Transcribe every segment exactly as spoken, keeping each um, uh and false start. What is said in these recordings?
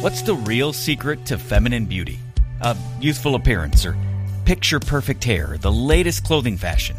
What's the real secret to feminine beauty? A youthful appearance or picture-perfect hair, the latest clothing fashion?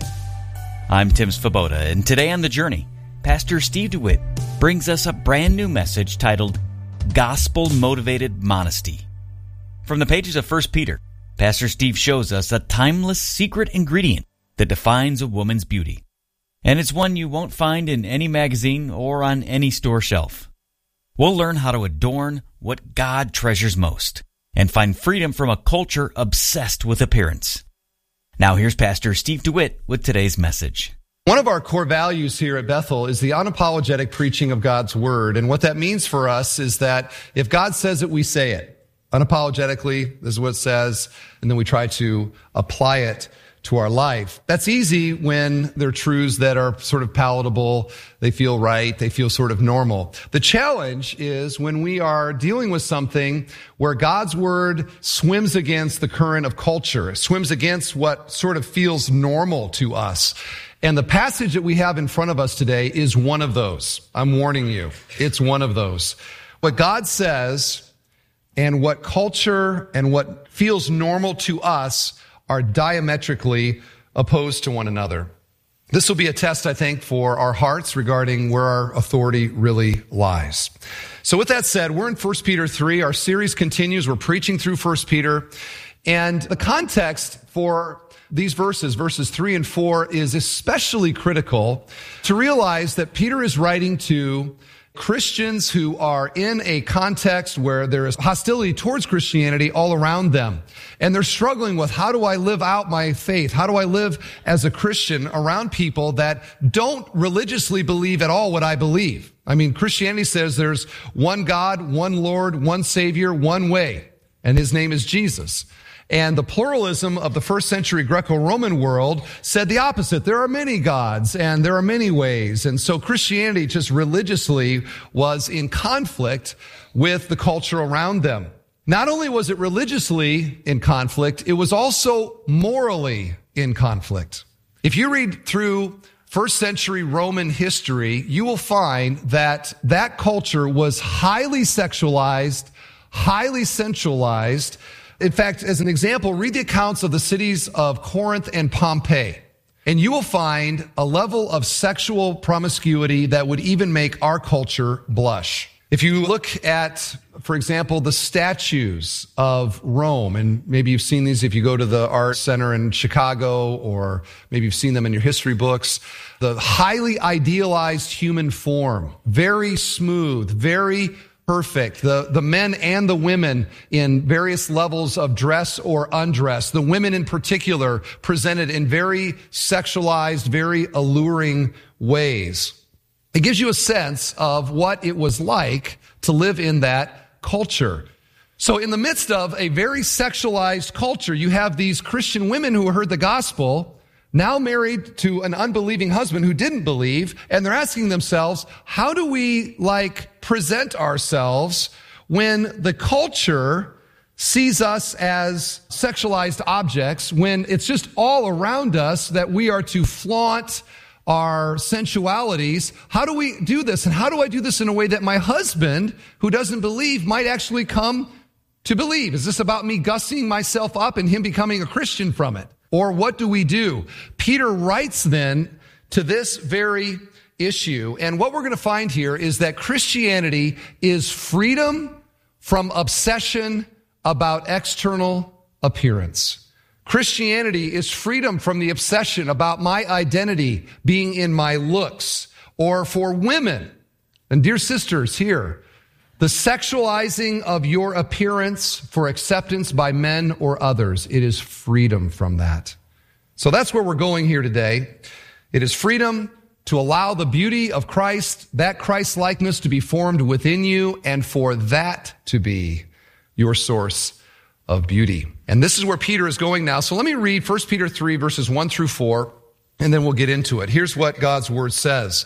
I'm Tim Svoboda, and today on The Journey, Pastor Steve DeWitt brings us a brand new message titled Gospel-Motivated Modesty. From the pages of First Peter, Pastor Steve shows us a timeless secret ingredient that defines a woman's beauty. And it's one you won't find in any magazine or on any store shelf. We'll learn how to adorn what God treasures most and find freedom from a culture obsessed with appearance. Now here's Pastor Steve DeWitt with today's message. One of our core values here at Bethel is the unapologetic preaching of God's Word. And what that means for us is that if God says it, we say it. Unapologetically, this is what it says, and then we try to apply it to our life. That's easy when they're truths that are sort of palatable, they feel right, they feel sort of normal. The challenge is when we are dealing with something where God's Word swims against the current of culture, swims against what sort of feels normal to us. And the passage that we have in front of us today is one of those. I'm warning you, it's one of those. What God says and what culture and what feels normal to us are diametrically opposed to one another. This will be a test, I think, for our hearts regarding where our authority really lies. So with that said, we're in First Peter three. Our series continues. We're preaching through First Peter. And the context for these verses, verses three and four, is especially critical to realize that Peter is writing to Christians who are in a context where there is hostility towards Christianity all around them. And they're struggling with, how do I live out my faith? How do I live as a Christian around people that don't religiously believe at all what I believe? I mean, Christianity says there's one God, one Lord, one Savior, one way, and his name is Jesus. And the pluralism of the first century Greco-Roman world said the opposite. There are many gods and there are many ways. And so Christianity just religiously was in conflict with the culture around them. Not only was it religiously in conflict, it was also morally in conflict. If you read through first century Roman history, you will find that that culture was highly sexualized, highly sensualized. In fact, as an example, read the accounts of the cities of Corinth and Pompeii, and you will find a level of sexual promiscuity that would even make our culture blush. If you look at, for example, the statues of Rome, and maybe you've seen these if you go to the Art Center in Chicago, or maybe you've seen them in your history books, the highly idealized human form, very smooth, very perfect. The, the men and the women in various levels of dress or undress. The women in particular presented in very sexualized, very alluring ways. It gives you a sense of what it was like to live in that culture. So in the midst of a very sexualized culture, you have these Christian women who heard the gospel, now married to an unbelieving husband who didn't believe, and they're asking themselves, how do we, like, present ourselves when the culture sees us as sexualized objects, when it's just all around us that we are to flaunt our sensualities? How do we do this? And how do I do this in a way that my husband, who doesn't believe, might actually come to believe? Is this about me gussing myself up and him becoming a Christian from it? Or what do we do? Peter writes then to this very issue. And what we're going to find here is that Christianity is freedom from obsession about external appearance. Christianity is freedom from the obsession about my identity being in my looks. Or for women, and dear sisters here, the sexualizing of your appearance for acceptance by men or others. It is freedom from that. So that's where we're going here today. It is freedom to allow the beauty of Christ, that Christ-likeness, to be formed within you, and for that to be your source of beauty. And this is where Peter is going now. So let me read First Peter three, verses one through four, and then we'll get into it. Here's what God's word says.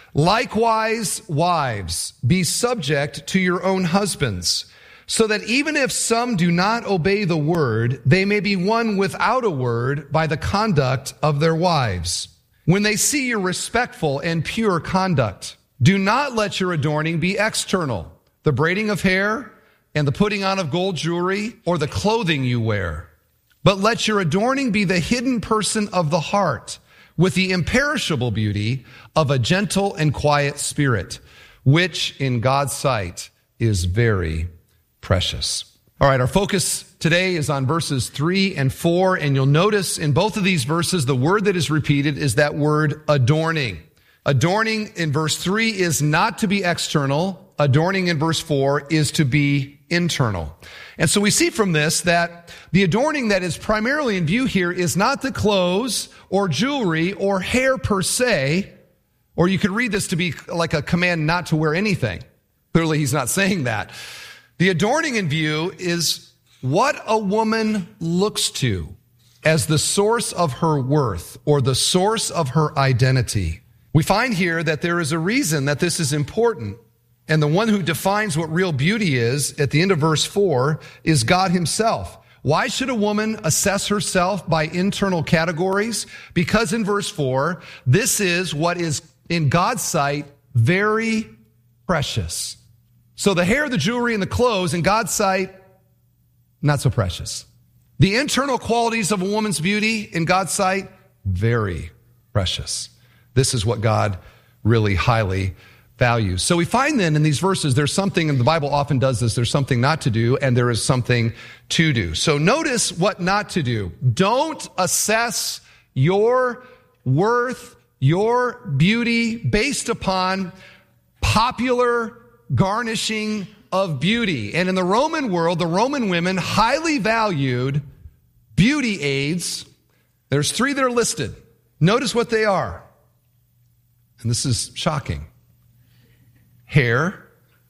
Likewise, wives, be subject to your own husbands, so that even if some do not obey the word, they may be won without a word by the conduct of their wives. When they see your respectful and pure conduct, do not let your adorning be external, the braiding of hair and the putting on of gold jewelry or the clothing you wear. But let your adorning be the hidden person of the heart, with the imperishable beauty of a gentle and quiet spirit, which in God's sight is very precious. All right, our focus today is on verses three and four, and you'll notice in both of these verses, the word that is repeated is that word adorning. Adorning in verse three is not to be external. Adorning in verse four is to be internal. And so we see from this that the adorning that is primarily in view here is not the clothes or jewelry or hair per se, or you could read this to be like a command not to wear anything. Clearly, he's not saying that. The adorning in view is what a woman looks to as the source of her worth or the source of her identity. We find here that there is a reason that this is important. And the one who defines what real beauty is at the end of verse four is God himself. Why should a woman assess herself by internal categories? Because in verse four, this is what is in God's sight very precious. So the hair, the jewelry, and the clothes in God's sight, not so precious. The internal qualities of a woman's beauty in God's sight, very precious. This is what God really highly values. So we find then in these verses, there's something, and the Bible often does this, there's something not to do, and there is something to do. So notice what not to do. Don't assess your worth, your beauty based upon popular garnishing of beauty. And in the Roman world, the Roman women highly valued beauty aids. There's three that are listed. Notice what they are. And this is shocking. Hair,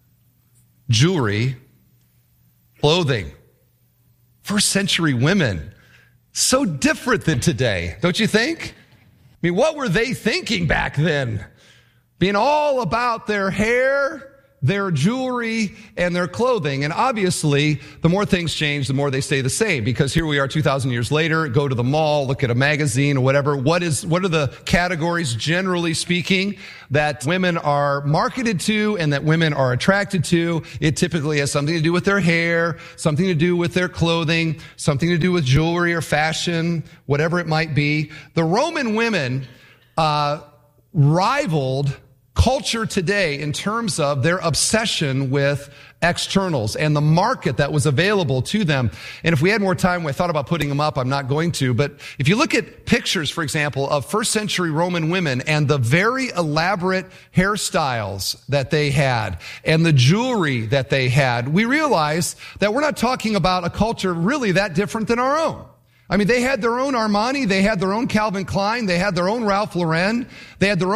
jewelry, clothing. First century women, so different than today, don't you think? I mean, what were they thinking back then? Being all about their hair, their jewelry, and their clothing. And obviously, the more things change, the more they stay the same. Because here we are two thousand years later, go to the mall, look at a magazine or whatever. What is, what are the categories, generally speaking, that women are marketed to and that women are attracted to? It typically has something to do with their hair, something to do with their clothing, something to do with jewelry or fashion, whatever it might be. The Roman women uh, rivaled culture today in terms of their obsession with externals and the market that was available to them. And if we had more time, I thought about putting them up. I'm not going to. But if you look at pictures, for example, of first century Roman women and the very elaborate hairstyles that they had and the jewelry that they had, we realize that we're not talking about a culture really that different than our own. I mean, they had their own Armani, they had their own Calvin Klein, they had their own Ralph Lauren, they had their own